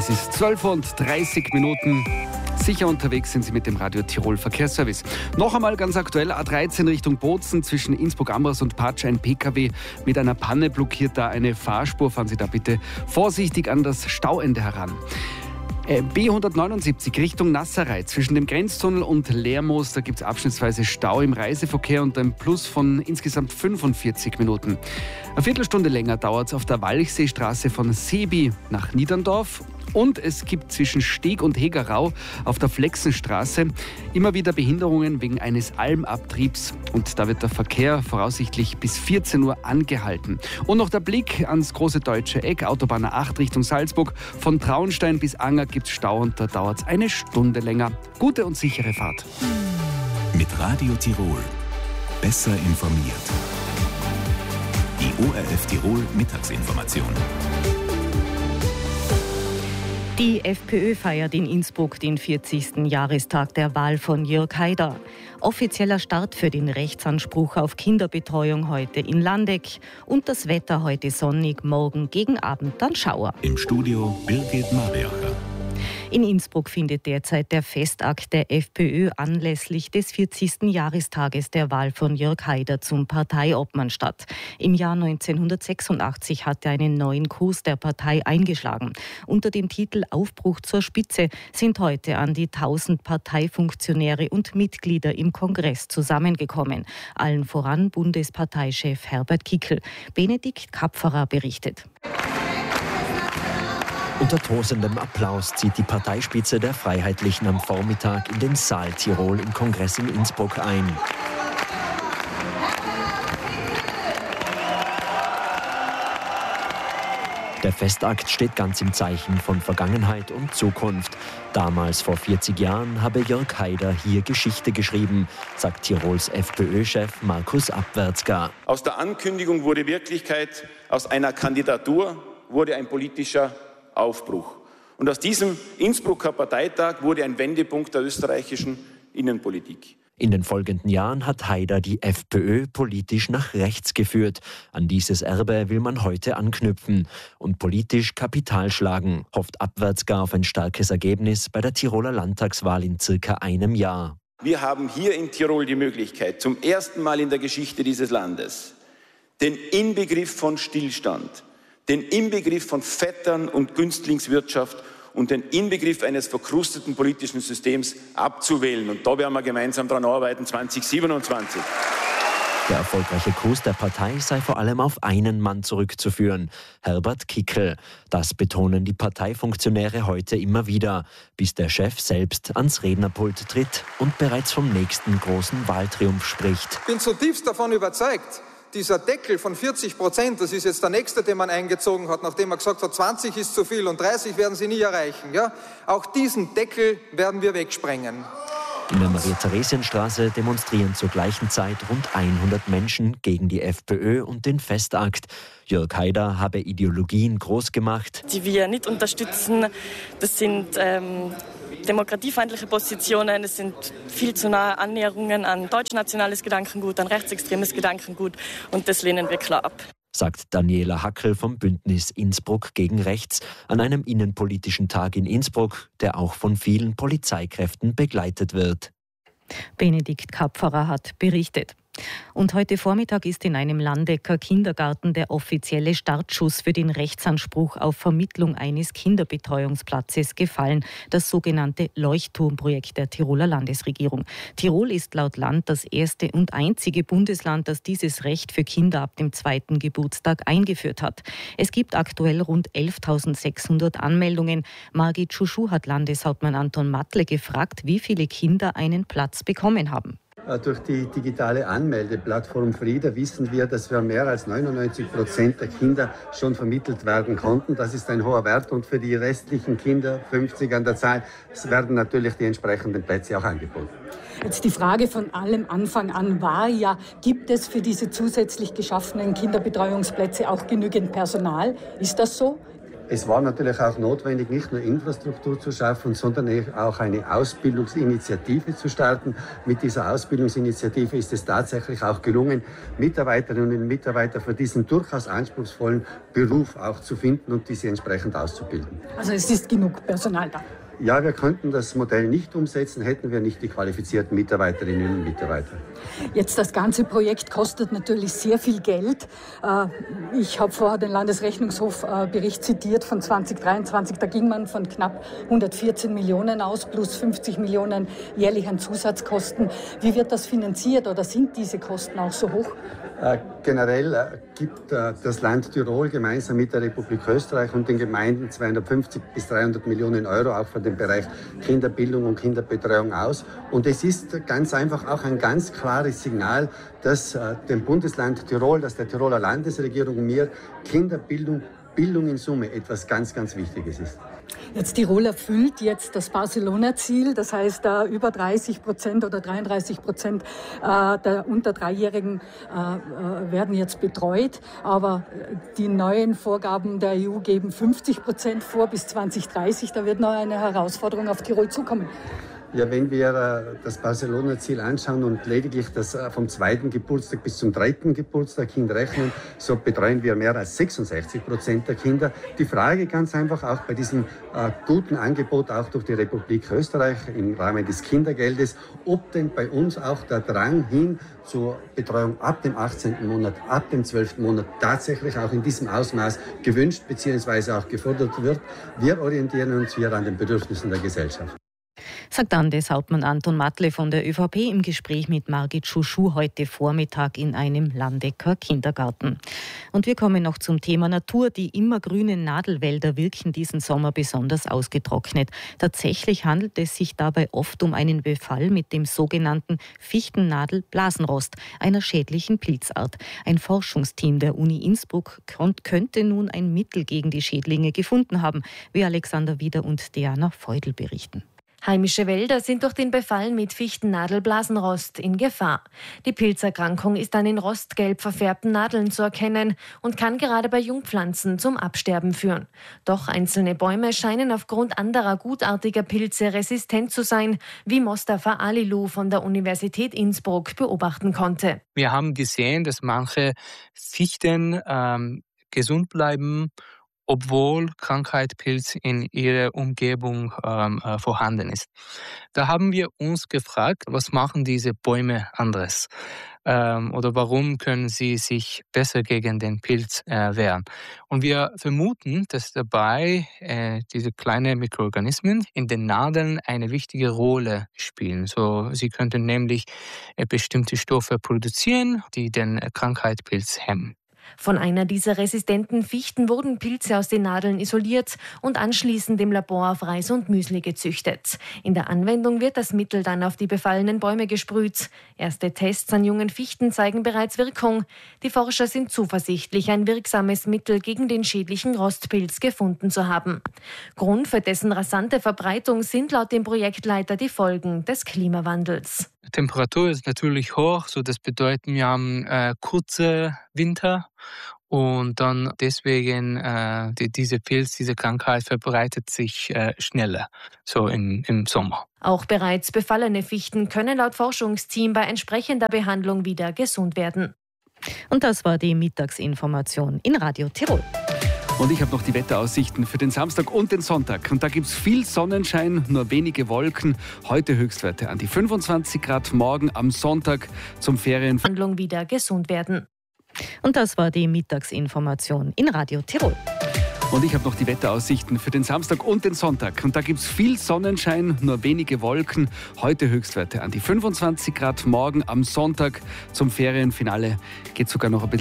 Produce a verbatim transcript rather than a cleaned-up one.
Es ist zwölf Uhr und dreißig Minuten. Sicher unterwegs sind Sie mit dem Radio Tirol Verkehrsservice. Noch einmal ganz aktuell, A dreizehn Richtung Bozen zwischen Innsbruck-Ambras und Patsch. Ein P K W mit einer Panne blockiert da eine Fahrspur. Fahren Sie da bitte vorsichtig an das Stauende heran. B hundertneunundsiebzig Richtung Nasserei. Zwischen dem Grenztunnel und Lermoos, da gibt es abschnittsweise Stau im Reiseverkehr und ein Plus von insgesamt fünfundvierzig Minuten. Eine Viertelstunde länger dauert es auf der Walchseestraße von Seebi nach Niederndorf. Und es gibt zwischen Steg und Hegerau auf der Flexenstraße immer wieder Behinderungen wegen eines Almabtriebs. Und da wird der Verkehr voraussichtlich bis vierzehn Uhr angehalten. Und noch der Blick ans große deutsche Eck, Autobahn A acht Richtung Salzburg. Von Traunstein bis Anger gibt es Stau und da dauert es eine Stunde länger. Gute und sichere Fahrt. Mit Radio Tirol. Besser informiert. Die O R F Tirol Mittagsinformation. Die FPÖ feiert in Innsbruck den vierzigsten Jahrestag der Wahl von Jörg Haider. Offizieller Start für den Rechtsanspruch auf Kinderbetreuung heute in Landeck. Und das Wetter heute sonnig, morgen gegen Abend dann Schauer. Im Studio Birgit Mariacher. In Innsbruck findet derzeit der Festakt der FPÖ anlässlich des vierzigsten Jahrestages der Wahl von Jörg Haider zum Parteiobmann statt. Im Jahr neunzehnhundertsechsundachtzig hat er einen neuen Kurs der Partei eingeschlagen. Unter dem Titel Aufbruch zur Spitze sind heute an die tausend Parteifunktionäre und Mitglieder im Kongress zusammengekommen. Allen voran Bundesparteichef Herbert Kickl. Benedikt Kapferer berichtet. Unter tosendem Applaus zieht die Parteispitze der Freiheitlichen am Vormittag in den Saal Tirol im Kongress in Innsbruck ein. Der Festakt steht ganz im Zeichen von Vergangenheit und Zukunft. Damals, vor vierzig Jahren, habe Jörg Haider hier Geschichte geschrieben, sagt Tirols FPÖ-Chef Markus Abwärtsger. Aus der Ankündigung wurde Wirklichkeit, aus einer Kandidatur wurde ein politischer Aufbruch. Und aus diesem Innsbrucker Parteitag wurde ein Wendepunkt der österreichischen Innenpolitik. In den folgenden Jahren hat Haider die FPÖ politisch nach rechts geführt. An dieses Erbe will man heute anknüpfen und politisch Kapital schlagen, hofft Abwärtsgar auf ein starkes Ergebnis bei der Tiroler Landtagswahl in circa einem Jahr. Wir haben hier in Tirol die Möglichkeit, zum ersten Mal in der Geschichte dieses Landes, den Inbegriff von Stillstand, den Inbegriff von Vettern und Günstlingswirtschaft und den Inbegriff eines verkrusteten politischen Systems abzuwählen. Und da werden wir gemeinsam daran arbeiten, zwanzig siebenundzwanzig. Der erfolgreiche Kurs der Partei sei vor allem auf einen Mann zurückzuführen, Herbert Kickl. Das betonen die Parteifunktionäre heute immer wieder, bis der Chef selbst ans Rednerpult tritt und bereits vom nächsten großen Wahltriumph spricht. Ich bin zutiefst davon überzeugt, dieser Deckel von vierzig Prozent, das ist jetzt der nächste, den man eingezogen hat, nachdem man gesagt hat, zwanzig ist zu viel und dreißig werden sie nie erreichen. Ja? Auch diesen Deckel werden wir wegsprengen. In der Maria-Theresien-Straße demonstrieren zur gleichen Zeit rund hundert Menschen gegen die FPÖ und den Festakt. Jörg Haider habe Ideologien groß gemacht, die wir nicht unterstützen. Das sind ähm, demokratiefeindliche Positionen, es sind viel zu nahe Annäherungen an deutschnationales Gedankengut, an rechtsextremes Gedankengut und das lehnen wir klar ab, sagt Daniela Hackel vom Bündnis Innsbruck gegen Rechts an einem innenpolitischen Tag in Innsbruck, der auch von vielen Polizeikräften begleitet wird. Benedikt Kapferer hat berichtet. Und heute Vormittag ist in einem Landecker Kindergarten der offizielle Startschuss für den Rechtsanspruch auf Vermittlung eines Kinderbetreuungsplatzes gefallen, das sogenannte Leuchtturmprojekt der Tiroler Landesregierung. Tirol ist laut Land das erste und einzige Bundesland, das dieses Recht für Kinder ab dem zweiten Geburtstag eingeführt hat. Es gibt aktuell rund elftausendsechshundert Anmeldungen. Margit Schuschu hat Landeshauptmann Anton Matle gefragt, wie viele Kinder einen Platz bekommen haben. Durch die digitale Anmeldeplattform Frieda wissen wir, dass wir mehr als neunundneunzig Prozent der Kinder schon vermittelt werden konnten. Das ist ein hoher Wert und für die restlichen Kinder, fünfzig an der Zahl, werden natürlich die entsprechenden Plätze auch angeboten. Jetzt die Frage von allem Anfang an war ja, gibt es für diese zusätzlich geschaffenen Kinderbetreuungsplätze auch genügend Personal? Ist das so? Es war natürlich auch notwendig, nicht nur Infrastruktur zu schaffen, sondern auch eine Ausbildungsinitiative zu starten. Mit dieser Ausbildungsinitiative ist es tatsächlich auch gelungen, Mitarbeiterinnen und Mitarbeiter für diesen durchaus anspruchsvollen Beruf auch zu finden und diese entsprechend auszubilden. Also es ist genug Personal da. Ja, wir könnten das Modell nicht umsetzen, hätten wir nicht die qualifizierten Mitarbeiterinnen und Mitarbeiter. Jetzt das ganze Projekt kostet natürlich sehr viel Geld. Ich habe vorher den Landesrechnungshofbericht zitiert von zwanzig dreiundzwanzig. Da ging man von knapp hundertvierzehn Millionen aus, plus fünfzig Millionen jährlich an Zusatzkosten. Wie wird das finanziert oder sind diese Kosten auch so hoch? Äh, generell äh, gibt äh, das Land Tirol gemeinsam mit der Republik Österreich und den Gemeinden zweihundertfünfzig bis dreihundert Millionen Euro auch für den Bereich Kinderbildung und Kinderbetreuung aus. Und es ist ganz einfach auch ein ganz klares Signal, dass äh, dem Bundesland Tirol, dass der Tiroler Landesregierung mir Kinderbildung, Bildung in Summe etwas ganz, ganz Wichtiges ist. Jetzt Tirol erfüllt jetzt das Barcelona-Ziel, das heißt uh, über dreißig Prozent oder dreiunddreißig Prozent uh, der unter Dreijährigen uh, uh, werden jetzt betreut, aber die neuen Vorgaben der E U geben fünfzig Prozent vor bis zwanzig dreißig, da wird noch eine Herausforderung auf Tirol zukommen. Ja, wenn wir äh, das Barcelona-Ziel anschauen und lediglich das äh, vom zweiten Geburtstag bis zum dritten Geburtstag hinrechnen, so betreuen wir mehr als sechsundsechzig Prozent der Kinder. Die Frage ganz einfach auch bei diesem äh, guten Angebot auch durch die Republik Österreich im Rahmen des Kindergeldes, ob denn bei uns auch der Drang hin zur Betreuung ab dem achtzehnten Monat, ab dem zwölften Monat tatsächlich auch in diesem Ausmaß gewünscht bzw. auch gefordert wird. Wir orientieren uns hier an den Bedürfnissen der Gesellschaft. Sagt Landeshauptmann Anton Matle von der ÖVP im Gespräch mit Margit Schuschuh heute Vormittag in einem Landecker Kindergarten. Und wir kommen noch zum Thema Natur. Die immergrünen Nadelwälder wirken diesen Sommer besonders ausgetrocknet. Tatsächlich handelt es sich dabei oft um einen Befall mit dem sogenannten Fichtennadelblasenrost, einer schädlichen Pilzart. Ein Forschungsteam der Uni Innsbruck könnte nun ein Mittel gegen die Schädlinge gefunden haben, wie Alexander Wieder und Diana Feudel berichten. Heimische Wälder sind durch den Befall mit Fichtennadelblasenrost in Gefahr. Die Pilzerkrankung ist an den rostgelb verfärbten Nadeln zu erkennen und kann gerade bei Jungpflanzen zum Absterben führen. Doch einzelne Bäume scheinen aufgrund anderer gutartiger Pilze resistent zu sein, wie Mostafa Alilu von der Universität Innsbruck beobachten konnte. Wir haben gesehen, dass manche Fichten ähm, gesund bleiben, obwohl Krankheitspilz in ihrer Umgebung ähm, äh, vorhanden ist. Da haben wir uns gefragt, was machen diese Bäume anderes? Ähm, oder warum können sie sich besser gegen den Pilz äh, wehren? Und wir vermuten, dass dabei äh, diese kleinen Mikroorganismen in den Nadeln eine wichtige Rolle spielen. So, sie könnten nämlich äh, bestimmte Stoffe produzieren, die den äh, Krankheitspilz hemmen. Von einer dieser resistenten Fichten wurden Pilze aus den Nadeln isoliert und anschließend im Labor auf Reis und Müsli gezüchtet. In der Anwendung wird das Mittel dann auf die befallenen Bäume gesprüht. Erste Tests an jungen Fichten zeigen bereits Wirkung. Die Forscher sind zuversichtlich, ein wirksames Mittel gegen den schädlichen Rostpilz gefunden zu haben. Grund für dessen rasante Verbreitung sind laut dem Projektleiter die Folgen des Klimawandels. Die Temperatur ist natürlich hoch, so das bedeutet, wir haben äh, kurze Winter und dann deswegen äh, die, diese Pilz, diese Krankheit verbreitet sich äh, schneller, so im, im Sommer. Auch bereits befallene Fichten können laut Forschungsteam bei entsprechender Behandlung wieder gesund werden. Und das war die Mittagsinformation in Radio Tirol. Und ich habe noch die Wetteraussichten für den Samstag und den Sonntag. Und da gibt es viel Sonnenschein, nur wenige Wolken. Heute Höchstwerte an die fünfundzwanzig Grad, morgen am Sonntag zum Ferien. Handlung wieder gesund werden. Und das war die Mittagsinformation in Radio Tirol. Und ich habe noch die Wetteraussichten für den Samstag und den Sonntag. Und da gibt es viel Sonnenschein, nur wenige Wolken. Heute Höchstwerte an die fünfundzwanzig Grad, morgen am Sonntag zum Ferienfinale geht sogar noch ein bisschen